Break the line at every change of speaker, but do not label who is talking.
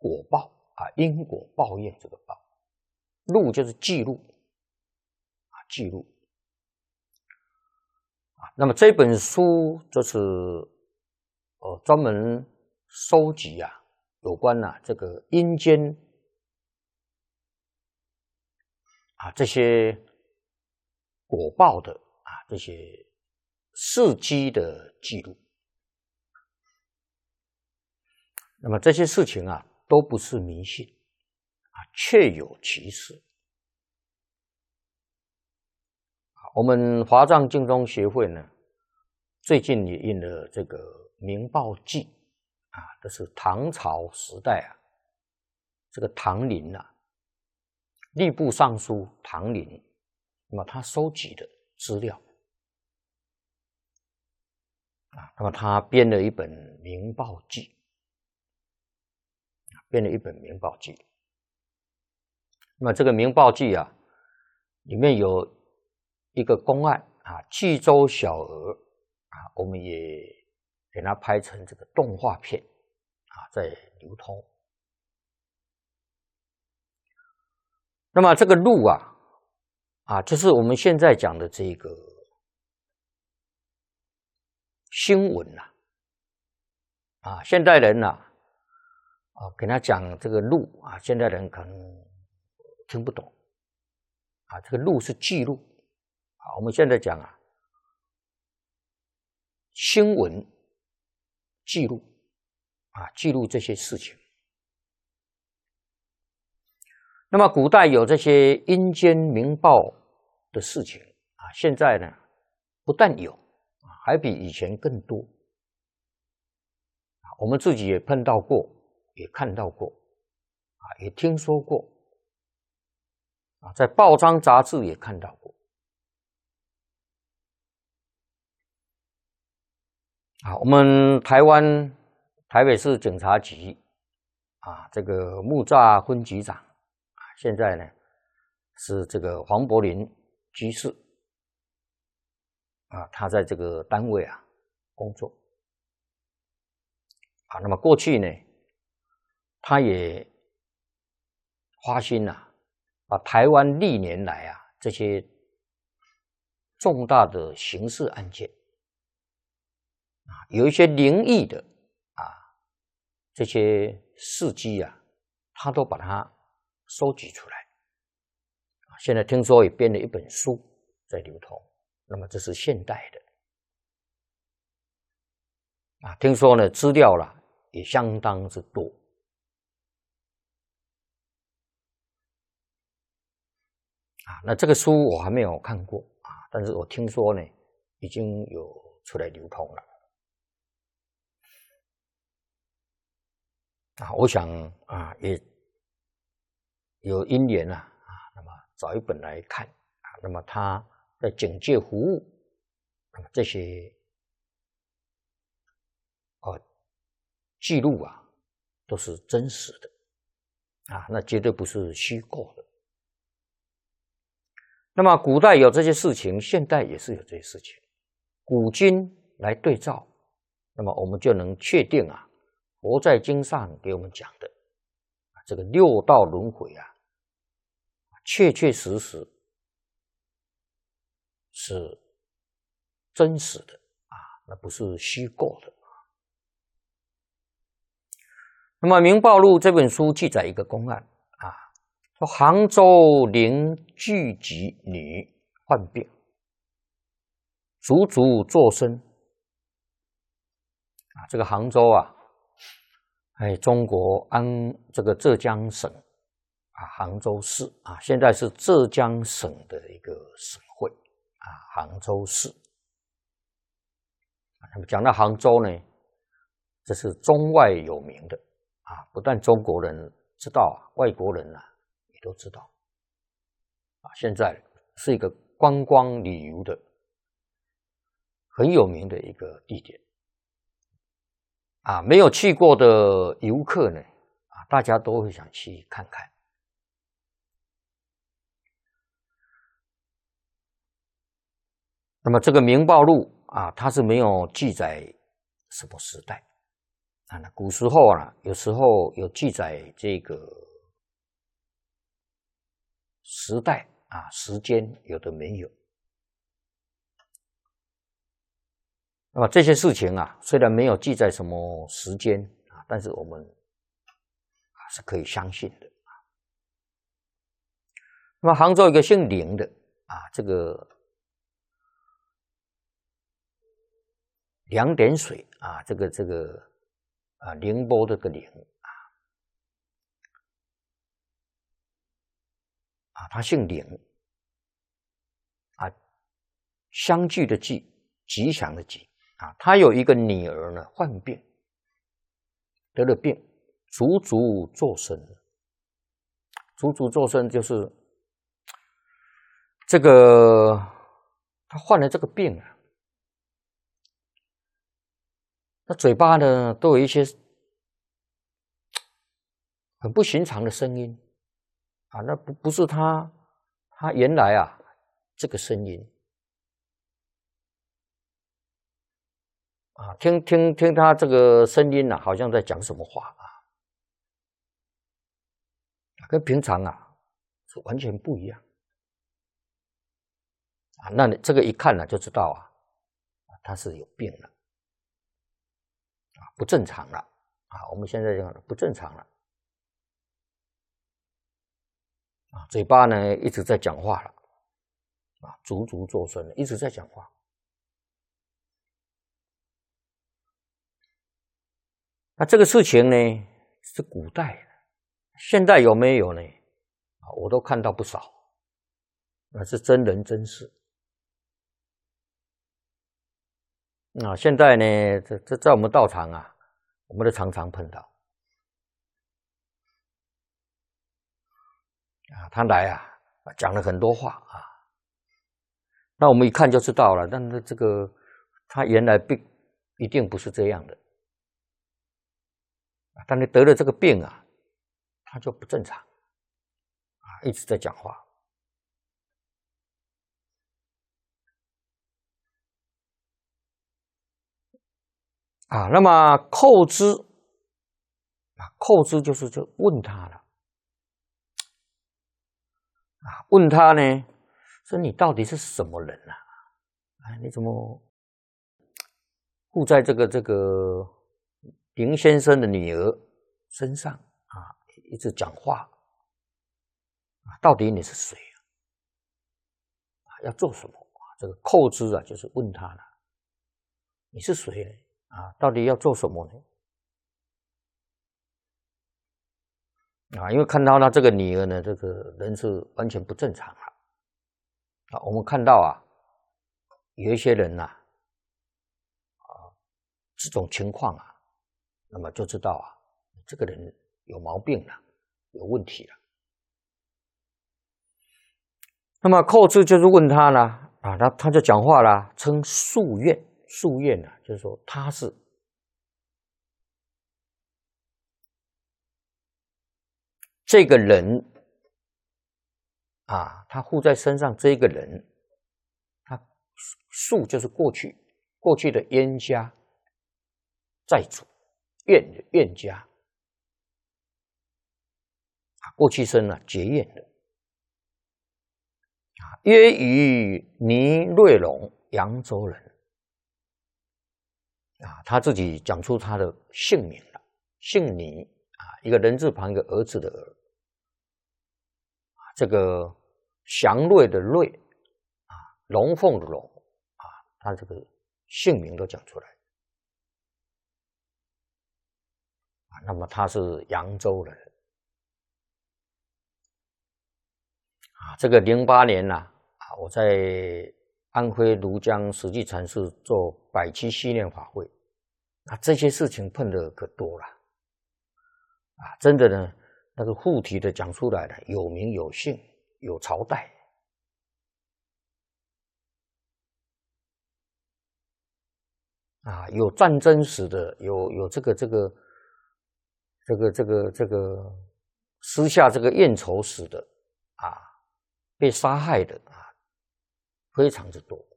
果报啊，因果报应这个报，录就是记录啊，记录啊。那么这本书就是专门收集啊有关这个阴间啊这些果报的啊这些事迹的记录。那么这些事情啊都不是迷信啊，确有其事。我们华藏净宗协会呢，最近也印了这个《明报记》啊，这是唐朝时代啊，这个唐林啊，吏部尚书唐林，那么他收集的资料啊，那么他编了一本《明报记》，编了一本《明报记》。那么这个《明报记》啊，里面有一个公案啊，济州小娥啊，我们也给它拍成这个动画片啊，在流通。那么这个录啊，就是我们现在讲的这个新闻啊，现代人跟他讲这个录啊，现代人可能听不懂啊，这个录是记录啊，我们现在讲新闻记录啊，记录这些事情。那么古代有这些阴间明报的事情啊，现在呢不但有，还比以前更多。我们自己也碰到过，也看到过啊，也听说过啊，在报章杂志也看到过啊。我们台湾台北市警察局啊，这个木栅分局长啊，现在呢是这个黄柏林居士啊，他在这个单位工作啊。那么过去呢，他也花心把台湾历年来这些重大的刑事案件有一些灵异的这些事迹他都把它收集出来。现在听说也编了一本书在流通，那么这是现代的听说呢资料也相当之多那这个书我还没有看过但是我听说呢已经有出来流通了我想也有因缘那么找一本来看那么他在警界服务，那么这些记录都是真实的那绝对不是虚构的。那么古代有这些事情，现代也是有这些事情，古今来对照，那么我们就能确定佛在经上给我们讲的这个六道轮回确确实实是真实的那不是虚构的。那么《明报录》这本书记载一个公案说杭州灵聚集女患病，足足作声这个杭州中国这个浙江省杭州市现在是浙江省的一个省会杭州市。那么讲到杭州呢，这是中外有名的不但中国人知道外国人也都知道现在是一个观光旅游的很有名的一个地点没有去过的游客呢大家都会想去看看。那么这个《明报录》它是没有记载什么时代啊，那古时候啊，有时候有记载这个时代啊，时间有的没有。那么这些事情啊，虽然没有记载什么时间啊，但是我们是可以相信的。那么杭州有一个姓林的啊，这个两点水啊，这个啊，凌波这个凌啊，他姓林啊，相聚的聚，吉祥的吉啊，他有一个女儿呢，患病，得了病，足足作身。足足作身就是这个他患了这个病啊，那嘴巴呢都有一些很不寻常的声音啊，那不是他原来啊这个声音啊，听他这个声音啊，好像在讲什么话啊，跟平常啊是完全不一样啊。那你这个一看呢就知道啊，他是有病了啊，不正常了啊。我们现在讲不正常了啊，嘴巴呢一直在讲话了啊，足足作声了，一直在讲话。那这个事情呢是古代的，现代有没有呢？啊，我都看到不少，那是真人真事。那现在呢，这在我们道场啊，我们都常常碰到啊，他来啊，讲了很多话啊，那我们一看就知道了，但是这个他原来并一定不是这样的，但你得了这个病啊，他就不正常啊，一直在讲话啊。那么叩之啊，叩之就是就问他了啊，问他呢，说你到底是什么人啊？啊，你怎么附在这个林先生的女儿身上啊，一直讲话啊，到底你是谁啊？要做什么啊？这个叩之啊，就是问他了，你是谁呢？啊，到底要做什么呢？啊，因为看到他这个女儿呢，这个人是完全不正常了啊。我们看到啊，有一些人呐，这种情况啊，那么就知道啊，这个人有毛病了，有问题了。那么叩之就是问他了啊，他就讲话了，称宿愿，宿愿呢，就是说他是这个人啊，他附在身上这个人，他宿就是过去的冤家债主，冤家啊，过去生啊结怨的啊，曰与倪瑞龙，扬州人啊，他自己讲出他的姓名了，姓倪啊，一个人字旁一个儿子的儿。这个祥瑞的瑞啊，龙凤的龙啊，他这个姓名都讲出来啊。那么他是扬州人啊。这个08年呐啊，我在安徽庐江实际禅寺做107系念法会，那这些事情碰的可多了啊，真的呢。那个附体的讲出来了，有名有姓，有朝代啊，有战争史的，有这个私下这个怨仇史的啊，被杀害的啊，非常之多